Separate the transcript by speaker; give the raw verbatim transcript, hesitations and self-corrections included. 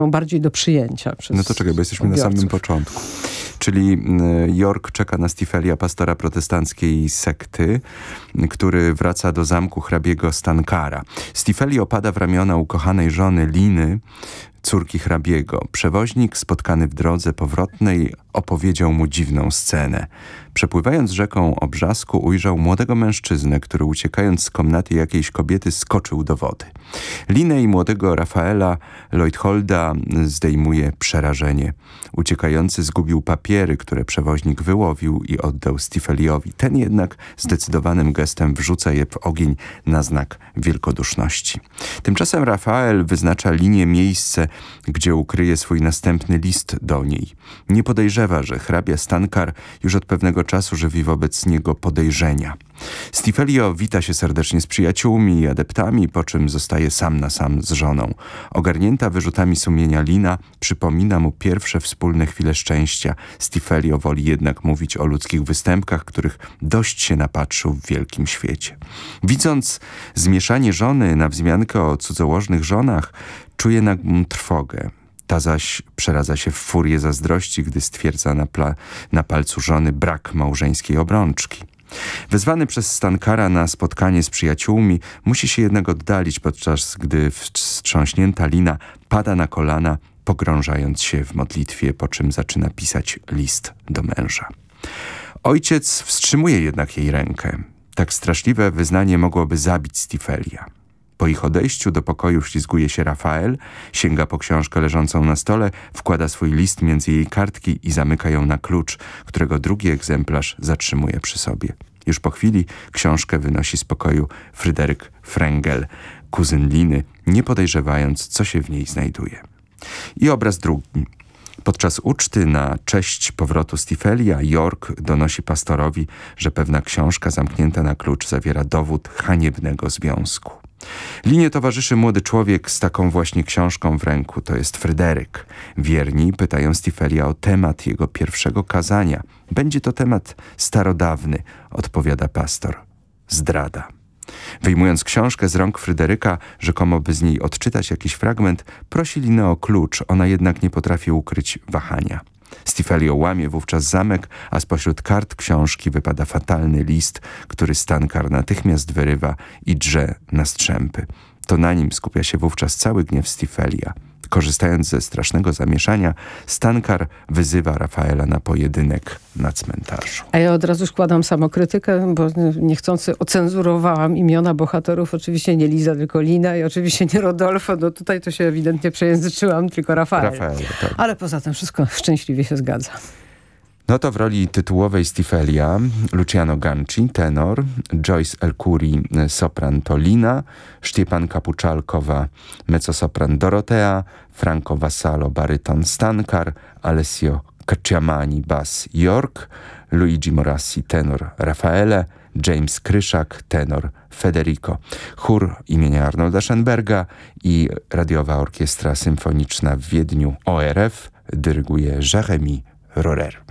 Speaker 1: bardziej do przyjęcia przez
Speaker 2: No to czekaj, bo jesteśmy
Speaker 1: odbiorców.
Speaker 2: na samym początku. Czyli York czeka na Stifelia, pastora protestanckiej sekty, który wraca do zamku hrabiego Stankara. Stifeli opada w ramiona ukochanej żony Liny, córki hrabiego. Przewoźnik spotkany w drodze powrotnej opowiedział mu dziwną scenę. Przepływając rzeką Obrzasku ujrzał młodego mężczyznę, który uciekając z komnaty jakiejś kobiety skoczył do wody. Linę i młodego Rafaela Leutholda zdejmuje przerażenie. Uciekający zgubił papiery, które przewoźnik wyłowił i oddał Stifeliowi. Ten jednak zdecydowanym gestem wrzuca je w ogień na znak wielkoduszności. Tymczasem Rafael wyznacza Linie miejsce, gdzie ukryje swój następny list do niej. Nie podejrzewa, że hrabia Stankar już od pewnego czasu żywi wobec niego podejrzenia. Stifelio wita się serdecznie z przyjaciółmi i adeptami, po czym zostaje sam na sam z żoną. Ogarnięta wyrzutami sumienia Lina przypomina mu pierwsze wspólne chwile szczęścia. Stifelio woli jednak mówić o ludzkich występkach, których dość się napatrzył w wielkim świecie. Widząc zmieszanie żony na wzmiankę o cudzołożnych żonach, czuje nagłą trwogę. Ta zaś przeradza się w furię zazdrości, gdy stwierdza na, pla- na palcu żony brak małżeńskiej obrączki. Wezwany przez Stankara na spotkanie z przyjaciółmi, musi się jednak oddalić, podczas gdy wstrząśnięta Lina pada na kolana, pogrążając się w modlitwie, po czym zaczyna pisać list do męża. Ojciec wstrzymuje jednak jej rękę. Tak straszliwe wyznanie mogłoby zabić Stifelia. Po ich odejściu do pokoju ślizguje się Rafael, sięga po książkę leżącą na stole, wkłada swój list między jej kartki i zamyka ją na klucz, którego drugi egzemplarz zatrzymuje przy sobie. Już po chwili książkę wynosi z pokoju Fryderyk Frengel, kuzyn Liny, nie podejrzewając, co się w niej znajduje. I obraz drugi. Podczas uczty na cześć powrotu Stifelia York donosi pastorowi, że pewna książka zamknięta na klucz zawiera dowód haniebnego związku. Linie towarzyszy młody człowiek z taką właśnie książką w ręku, to jest Fryderyk. Wierni pytają Stifelia o temat jego pierwszego kazania. Będzie to temat starodawny, odpowiada pastor. Zdrada. Wyjmując książkę z rąk Fryderyka, rzekomo by z niej odczytać jakiś fragment, prosi Linę o klucz, ona jednak nie potrafi ukryć wahania. Stifelio łamie wówczas zamek, a spośród kart książki wypada fatalny list, który Stankar natychmiast wyrywa i drze na strzępy. To na nim skupia się wówczas cały gniew Stifelia. Korzystając ze strasznego zamieszania, Stankar wyzywa Rafaela na pojedynek na cmentarzu.
Speaker 1: A ja od razu składam samokrytykę, bo niechcący ocenzurowałam imiona bohaterów. Oczywiście nie Liza, tylko Lina i oczywiście nie Rodolfo. No tutaj to się ewidentnie przejęzyczyłam, tylko Rafael.
Speaker 2: Rafael, tak.
Speaker 1: Ale poza tym wszystko szczęśliwie się zgadza.
Speaker 2: No to w roli tytułowej Stifelia Luciano Ganci, tenor, Joyce El-Khoury, sopran to Lina, Szczepan Kapuczalkowa, mezzosopran Dorotea, Franco Vassallo, baryton Stankar, Alessio Cacciamani, bas York, Luigi Morassi, tenor Raffaele, James Kryszak, tenor Federico. Chór imienia Arnolda Schoenberga i Radiowa Orkiestra Symfoniczna w Wiedniu O R F dyryguje Jérémy Rorer.